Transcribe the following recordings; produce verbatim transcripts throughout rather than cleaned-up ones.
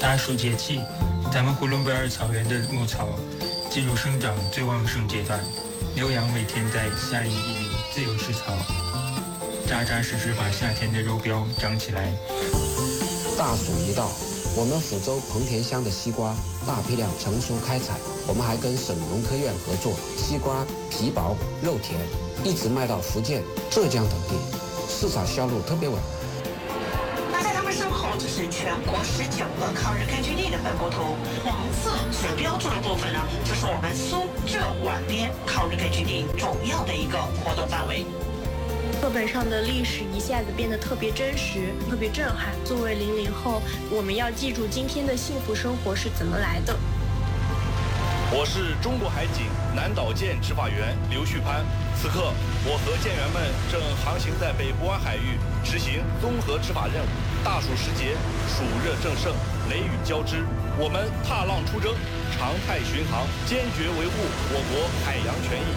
大暑节气，咱们呼伦贝尔草原的牧草进入生长最旺盛阶段，牛羊每天在夏令地里自由吃草，扎扎实实把夏天的肉膘长起来。 大暑一到，我们福州彭田乡的西瓜大批量成熟开采，我们还跟省农科院合作，西瓜皮薄肉甜，一直卖到福建、浙江等地，市场销路特别稳。 那在他们身后，这是全国十九个抗日根据地的分布图。黄色所标注的部分呢，就是我们苏浙皖边抗日根据地主要的一个活动范围。 课本上的历史一下子变得特别真实，特别震撼。作为零零后，我们要记住今天的幸福生活是怎么来的。 我是中国海警南岛舰执法员刘旭攀，此刻我和舰员们正航行在北部湾海域，执行综合执法任务。大暑时节，暑热正盛，雷雨交织，我们踏浪出征，常态巡航，坚决维护我国海洋权益。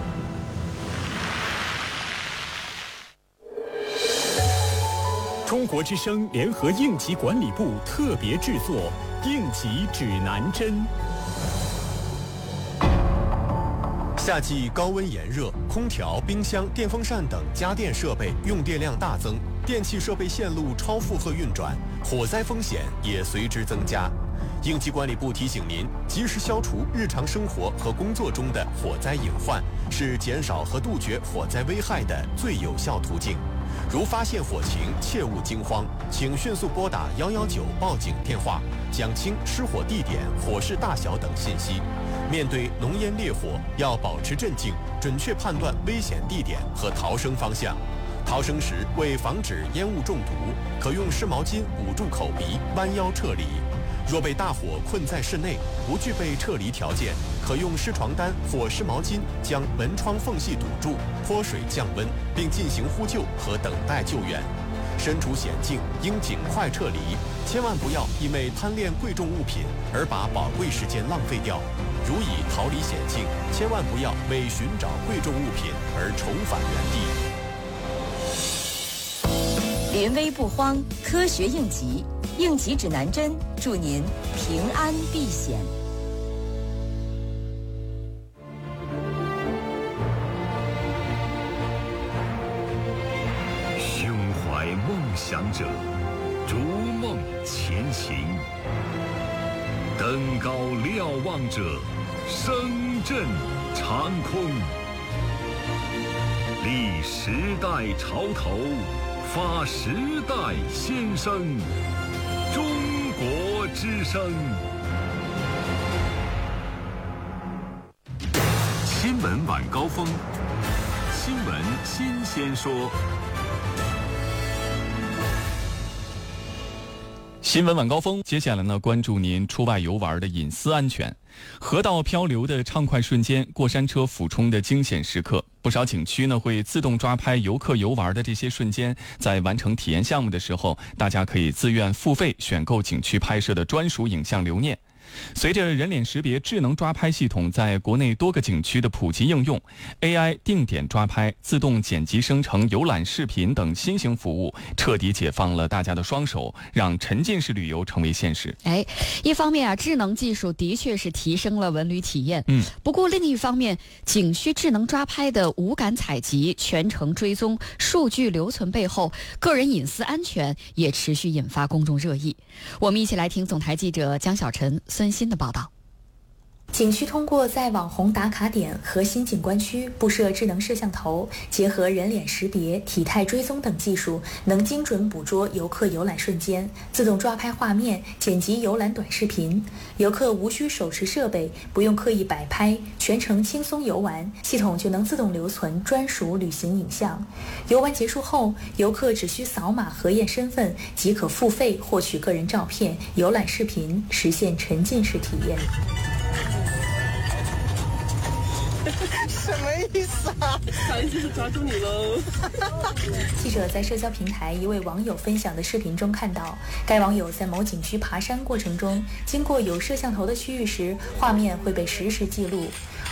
中国之声联合应急管理部特别制作《应急指南针》。 夏季高温炎热，空调、冰箱、电风扇等家电设备用电量大增，电气设备线路超负荷运转，火灾风险也随之增加。应急管理部提醒您，及时消除日常生活和工作中的火灾隐患，是减少和杜绝火灾危害的最有效途径。如发现火情，切勿惊慌，请迅速拨打一一九报警电话，讲清失火地点、火势大小等信息。面对浓烟烈火，要保持镇静，准确判断危险地点和逃生方向。逃生时，为防止烟雾中毒，可用湿毛巾捂住口鼻，弯腰撤离。若被大火困在室内，不具备撤离条件，可用湿床单或湿毛巾将门窗缝隙堵住，泼水降温，并进行呼救和等待救援。身处险境，应尽快撤离，千万不要因为贪恋贵重物品而把宝贵时间浪费掉。如已逃离险境，千万不要为寻找贵重物品而重返原地。临危不慌，科学应急，应急指南针，祝您平安避险。 胸怀梦想者，逐梦前行；登高瞭望者，声震长空。立时代潮头，发时代先声。中国之声。新闻晚高峰，新闻新鲜说。 新闻晚高峰，接下来呢，关注您出外游玩的隐私安全。河道漂流的畅快瞬间，过山车俯冲的惊险时刻，不少景区呢会自动抓拍游客游玩的这些瞬间。在完成体验项目的时候，大家可以自愿付费选购景区拍摄的专属影像留念。随着人脸识别智能抓拍系统在国内多个景区的普及应用， A I 定点抓拍、自动剪辑生成游览视频等新型服务，彻底解放了大家的双手，让沉浸式旅游成为现实。 哎，一方面啊，智能技术的确是提升了文旅体验， 嗯， 不过另一方面，景区智能抓拍的无感采集、全程追踪、数据留存背后，个人隐私安全也持续引发公众热议。我们一起来听总台记者江小晨、孙鑫的报道。 景区通过在网红打卡点、核心景观区布设智能摄像头，结合人脸识别、体态追踪等技术，能精准捕捉游客游览瞬间，自动抓拍画面，剪辑游览短视频。游客无需手持设备，不用刻意摆拍，全程轻松游玩，系统就能自动留存专属旅行影像。游玩结束后，游客只需扫码核验身份，即可付费获取个人照片、游览视频，实现沉浸式体验。 什么意思啊？不好意思，抓住你喽！ 记者在社交平台一位网友分享的视频中看到，该网友在某景区爬山过程中，经过有摄像头的区域时，画面会被实时记录。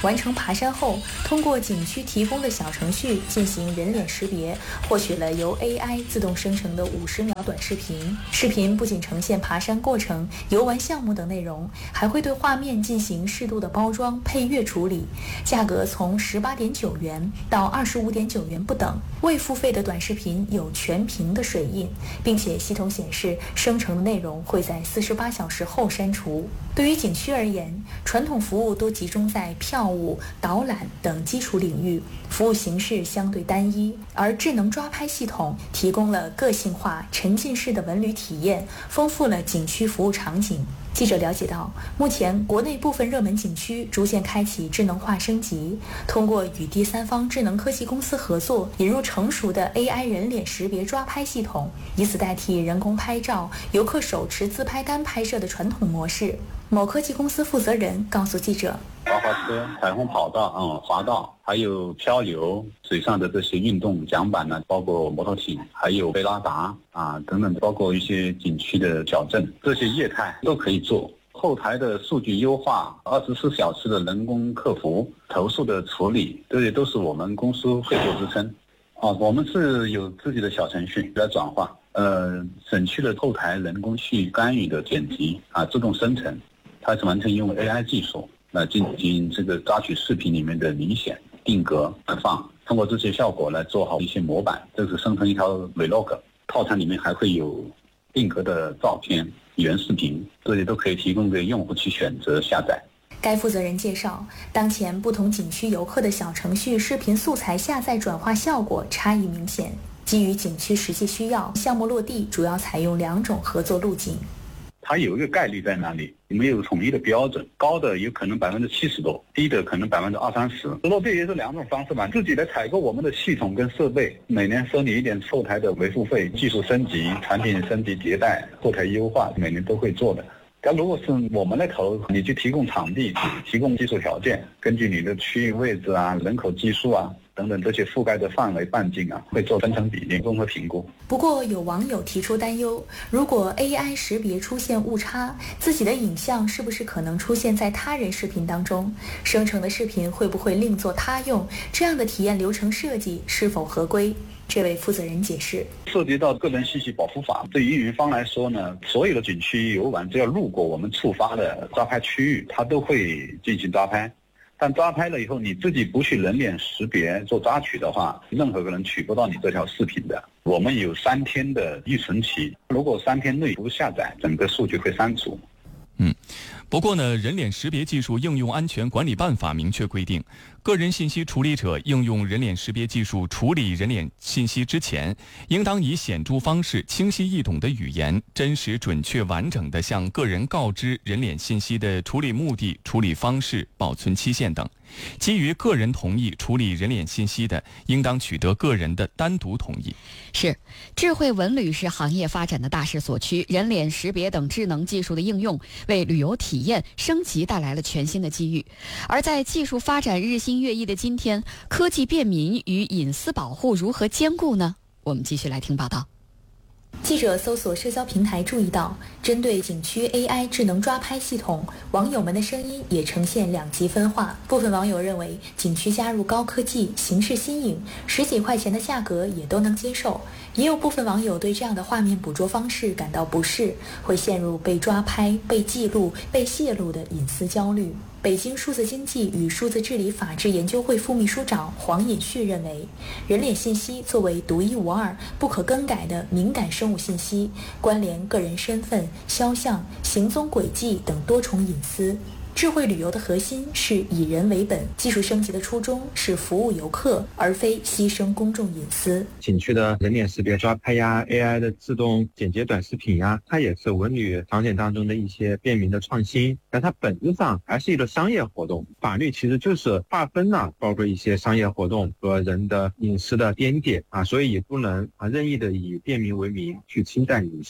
完成爬山后，通过景区提供的小程序进行人脸识别，获取了由 A I 自动生成的五十秒短视频。视频不仅呈现爬山过程、游玩项目等内容，还会对画面进行适度的包装、配乐处理。价格从十八点九元到二十五点九元不等。未付费的短视频有全屏的水印，并且系统显示生成的内容会在四十八小时后删除。对于景区而言，传统服务都集中在票务、导览等基础领域，服务形式相对单一，而智能抓拍系统提供了个性化、沉浸式的文旅体验，丰富了景区服务场景。记者了解到，目前国内部分热门景区逐渐开启智能化升级，通过与第三方智能科技公司合作，引入成熟的 A I 人脸识别抓拍系统，以此代替人工拍照、游客手持自拍杆拍摄的传统模式。某科技公司负责人告诉记者， 滑滑车、彩虹跑道、嗯，滑道，还有漂流、水上的这些运动桨板呢，包括摩托艇，还有贝拉达啊等等，包括一些景区的小镇，这些业态都可以做。后台的数据优化，二十四小时的人工客服、投诉的处理，这些都是我们公司会做支撑。啊，我们是有自己的小程序来转化，呃，省去了后台人工去干预的剪辑啊，自动生成，它是完全用 A I 技术来进行这个抓取视频里面的明显、定格、放，通过这些效果来做好一些模板，这是生成一条 Vlog， 套餐里面还会有定格的照片、原视频，这些都可以提供给用户去选择下载。 该负责人介绍，当前不同景区游客的小程序视频素材下载转化效果差异明显。基于景区实际需要，项目落地主要采用两种合作路径。 它有一个概率在那里，没有统一的标准，高的有可能百分之七十多，低的可能百分之二三十。落地也是两种方式吧，自己来采购我们的系统跟设备，每年收你一点后台的维护费，技术升级、产品升级迭代、后台优化，每年都会做的。但如果是我们来投，你去提供场地、提供技术条件，根据你的区域位置啊、人口基数啊等等这些覆盖的范围半径啊，会做分成比例综合评估。 不过有网友提出担忧，如果 A I 识别出现误差，自己的影像是不是可能出现在他人视频当中？生成的视频会不会另作他用？这样的体验流程设计是否合规？这位负责人解释， 涉及到个人信息保护法，对于运营方来说呢，所有的景区游玩只要路过我们触发的抓拍区域，它都会进行抓拍。但抓拍了以后，你自己不去人脸识别做抓取的话，任何个人取不到你这条视频的。我们有三天的预存期，如果三天内不下载，整个数据会删除。 嗯，不过呢，人脸识别技术应用安全管理办法明确规定，个人信息处理者应用人脸识别技术处理人脸信息之前，应当以显著方式、清晰易懂的语言，真实、准确、完整地向个人告知人脸信息的处理目的、处理方式、保存期限等。基于个人同意处理人脸信息的，应当取得个人的单独同意。 是，智慧文旅是行业发展的大势所趋，人脸识别等智能技术的应用，为旅游体验升级带来了全新的机遇。而在技术发展日新月异的今天，科技便民与隐私保护如何兼顾呢？我们继续来听报道。 记者搜索社交平台注意到，针对景区 A I 智能抓拍系统，网友们的声音也呈现两极分化。部分网友认为景区加入高科技，形式新颖，十几块钱的价格也都能接受。也有部分网友对这样的画面捕捉方式感到不适，会陷入被抓拍、被记录、被泄露的隐私焦虑。北京数字经济与数字治理法治研究会副秘书长黄尹旭认为，人脸信息作为独一无二、不可更改的敏感生物信息，关联个人身份、肖像、行踪轨迹等多重隐私。智慧旅游的核心是以人为本，技术升级的初衷是服务游客，而非牺牲公众隐私。 景区的人脸识别抓拍呀 ，A I 的自动剪接短视频呀，它也是文旅场景当中的一些便民的创新，但它本质上还是一个商业活动。法律其实就是划分了包括一些商业活动和人的隐私的边界啊，所以也不能啊任意的以便民为名去侵占隐私。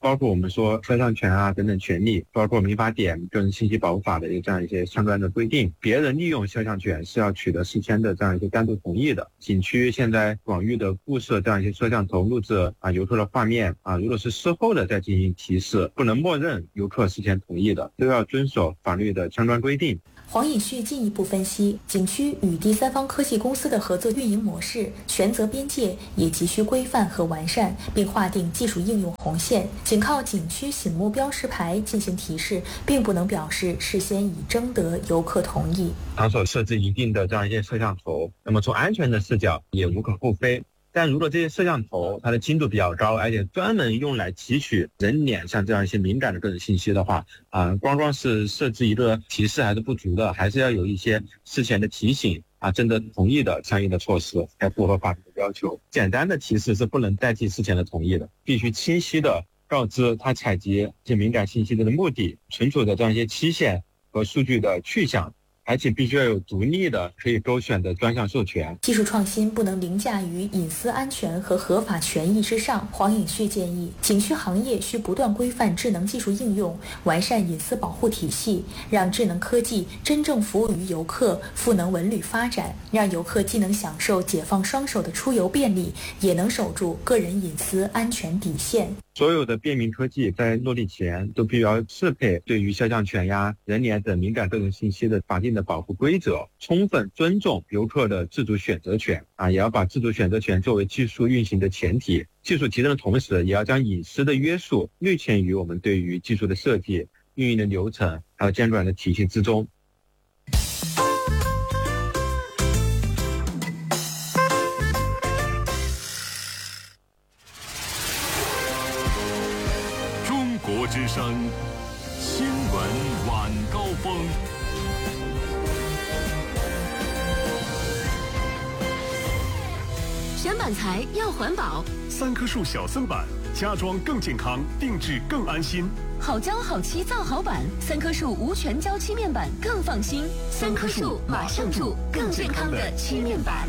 包括我们说肖像权啊等等权利，包括民法典、个人信息保护法的这样一些相关的规定，别人利用肖像权是要取得事先的这样一些单独同意的。景区现在广域的布设这样一些摄像头录制啊游客的画面啊，如果是事后的再进行提示，不能默认游客事先同意的，都要遵守法律的相关规定。 黄颖旭进一步分析，景区与第三方科技公司的合作运营模式、权责边界也急需规范和完善，并划定技术应用红线。仅靠景区醒目标识牌进行提示，并不能表示事先已征得游客同意。 场所设置一定的这样一些摄像头，那么从安全的视角也无可厚非。但如果这些摄像头它的精度比较高，而且专门用来提取人脸上这样一些敏感的个人信息的话，啊、呃，光光是设置一个提示还是不足的，还是要有一些事前的提醒啊，征得同意的相应的措施，才符合法律的要求。简单的提示是不能代替事前的同意的，必须清晰的告知他采集这些敏感信息的目的、存储的这样一些期限和数据的去向。而且必须要有独立的可以勾选的专项授权。 技术创新不能凌驾于隐私安全和合法权益之上。黄颖旭建议，景区行业需不断规范智能技术应用，完善隐私保护体系，让智能科技真正服务于游客，赋能文旅发展，让游客既能享受解放双手的出游便利，也能守住个人隐私安全底线。 所有的便民科技在落地前都必须要适配对于肖像权呀、人脸等敏感个人信息的法定的保护规则，充分尊重游客的自主选择权啊，也要把自主选择权作为技术运行的前提。技术提升的同时，也要将隐私的约束内嵌于我们对于技术的设计、运营的流程还有监管的体系之中。 国之声新闻晚高峰。 选板材要环保， 三棵树小森板，家装更健康，定制更安心。 好胶好漆造好板，三棵树无全胶漆面板更放心。三棵树马上住更健康的漆面板。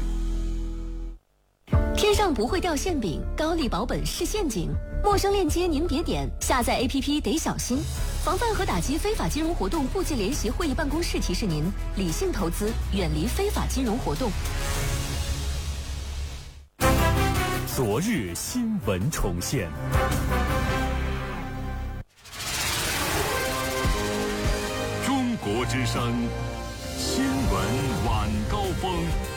天上不会掉馅饼，高利保本是陷阱。陌生链接您别点，下载 A P P 得小心。防范和打击非法金融活动部际联席会议办公室提示您：理性投资，远离非法金融活动。 昨日新闻重现。 中国之声新闻晚高峰。